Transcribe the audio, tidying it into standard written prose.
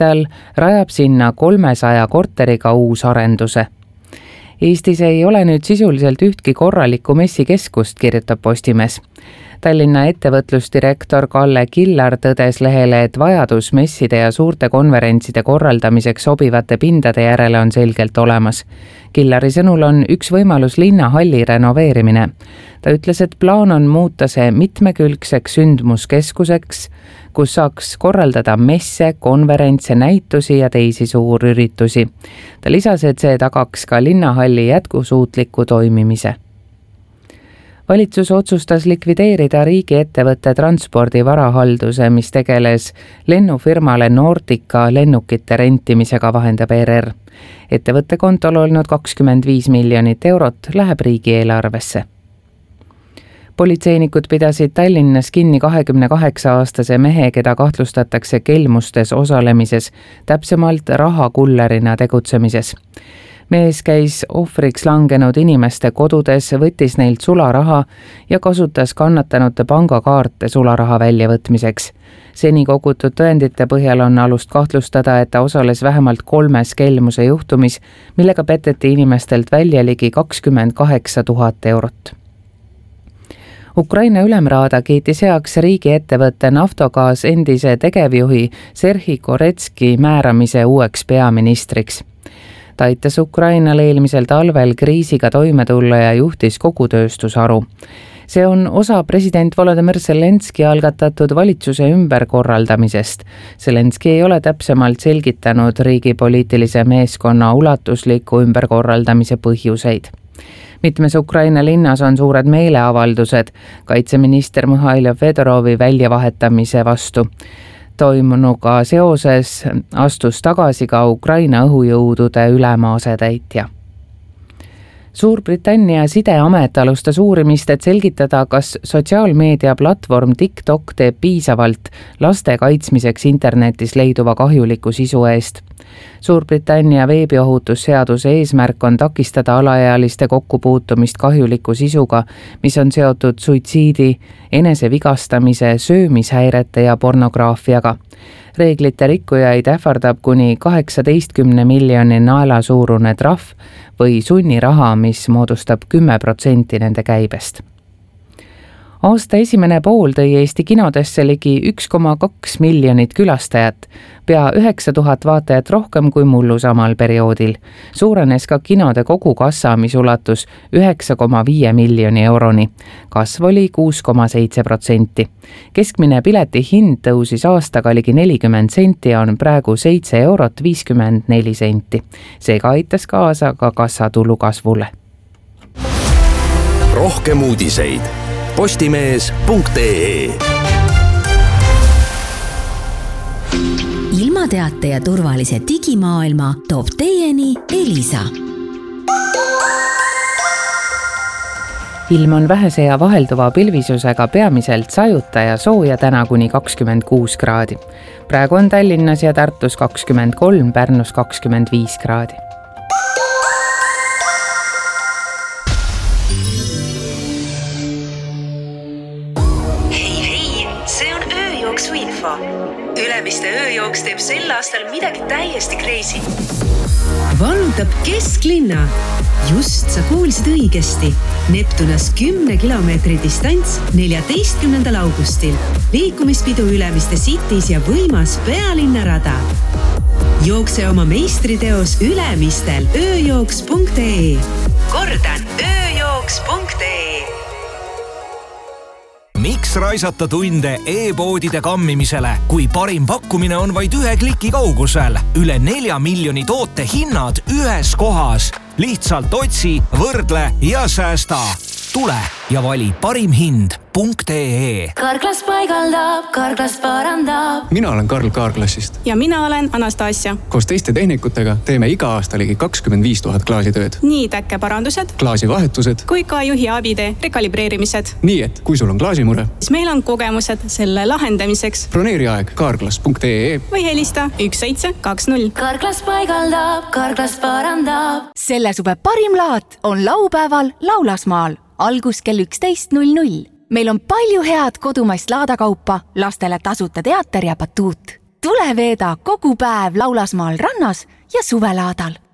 rajab sinna 300 korteriga uusarenduse. Eestis ei ole nüüd sisuliselt ühtki korralikku messikeskust, kirjutab Postimees. Tallinna ettevõtlusdirektor Kalle Killar tõdes lehele, et vajadus messide ja suurte konverentside korraldamiseks sobivate pindade järele on selgelt olemas. Killari sõnul on üks võimalus linnahalli renoveerimine. Ta ütles, et plaan on muuta see mitmekülgseks sündmuskeskuseks, kus saaks korraldada messe, konverentse, näitusi ja teisi suurüritusi. Ta lisas, et see tagaks ka linnahalli jätkusuutliku toimimise. Valitsus otsustas likvideerida riigiettevõtte transpordivarahalduse, mis tegeles lennufirmale Nordica lennukite rentimisega, vahendab ERR. Ettevõtte kontol olnud 25 miljonit eurot läheb riigieelarvesse. Politseinikud pidasid Tallinnas kinni 28-aastase mehe, keda kahtlustatakse kelmustes osalemises, täpsemalt rahakullerina tegutsemises. Mees käis ohvriks langenud inimeste kodudes, võttis neilt sularaha ja kasutas kannatanute pangakaarte sularaha väljavõtmiseks. Seni kogutud tõendite põhjal on alust kahtlustada, et ta osales vähemalt 3 kelmuse juhtumis, millega peteti inimestelt välja ligi 28 000 eurot. Ukraina Ülemraada kiitis heaks riigiettevõtte Naftogaz endise tegevjuhi Serhi Koretski määramise uueks peaministriks. Ta aitas Ukrainal eelmisel talvel kriisiga toime tulla ja juhtis kogu tööstusharu. See on osa president Volodymyr Zelenski algatatud valitsuse ümberkorraldamisest. Zelenski ei ole täpsemalt selgitanud riigi poliitilise meeskonna ulatusliku ümberkorraldamise põhjuseid. Mitmes Ukraina linnas on suured meeleavaldused kaitseminister Mihhail Fedorovi väljavahetamise vastu. Toimunuga seoses astus tagasi ka Ukraina õhujõudude ülema asetäitja. Suurbritannia sideamet alustas uurimist, et selgitada, kas sotsiaalmeedia platvorm TikTok teeb piisavalt laste kaitsmiseks internetis leiduva kahjuliku sisu eest. Suurbritannia veebiohutusseaduse eesmärk on takistada alaealiste kokkupuutumist kahjuliku sisuga, mis on seotud suitsiidi, enesevigastamise, söömishäirete ja pornograafiaga. Reeglite rikkujaid ähvardab kuni 18 miljoni naela suurune trahv või sunniraha, mis moodustab 10% nende käibest. Aasta esimene pool tõi Eesti kinodesse ligi 1,2 miljonit külastajat, pea 9000 vaatajat rohkem kui mullu samal perioodil. Suurenes ka kinode kogukassa, mis ulatus 9,5 miljoni euroni. Kasv oli 6,7%. Keskmine pileti hind tõusis aastaga ligi 40 senti ja on praegu 7 eurot 54 senti. Seega aitas kaasa ka kassatulu kasvule. Rohkem uudiseid postimees.ee. Ilmateate ja turvalise digimaailma toob teieni Elisa. Ilm on vähese ja vahelduva pilvisusega, peamiselt sajuta ja sooja, täna kuni 26 kraadi. Praegu on Tallinnas ja Tartus 23, Pärnus 25 kraadi. Ülemiste ööjooks teeb sel aastal midagi täiesti crazy. Vallutab kesklinna. Just sa kuulsid õigesti. Neptunas 10 kilomeetri distants 14. augustil. Liikumispidu Ülemiste Cities ja võimas pealinnarada. Jookse oma meistriteos Ülemistel ööjooks.ee. Kordan, ööjooks.ee. Miks raisata tunde e-poodide kammimisele, kui parim pakkumine on vaid 1 kliki kaugusel? Üle 4 miljoni toote hinnad ühes kohas. Lihtsalt otsi, võrdle ja säästa. Tule ja vali parim hind.ee. Karklas paigaldab, Karklas parandab. Mina olen Karl Kaarklassist. Ja mina olen Anastasia. Koos teiste tehnikutega teeme iga aasta ligi 25 000 klaasitööd. Nii täkkeparandused, klaasivahetused kui ka juhi abide rekalibreerimised. Nii et kui sul on klaasimure, siis meil on kogemused selle lahendamiseks. Broneeri aeg karklas.ee või helista 1720. Karklas paigaldab, Karklas parandab. Selle suve parim laat on laupäeval Laulasmaal. Algus kell 11.00. Meil on palju head kodumaist laadakaupa, lastele tasuta teater ja batuut. tule veeda kogu päev Laulasmaal rannas ja suvelaadal.